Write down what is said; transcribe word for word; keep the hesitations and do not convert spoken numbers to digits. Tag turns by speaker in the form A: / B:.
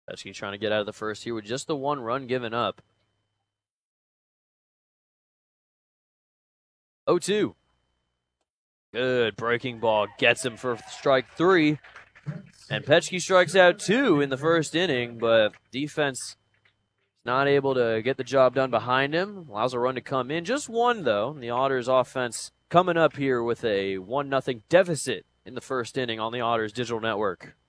A: Petchke trying to get out of the first here with just the one run given up. oh two. Good breaking ball. Gets him for strike three. And Petchke strikes out two in the first inning, but defense not able to get the job done behind him. Allows a run to come in. Just one, though. The Otters offense coming up here with a one nothing deficit in the first inning on the Otters Digital Network.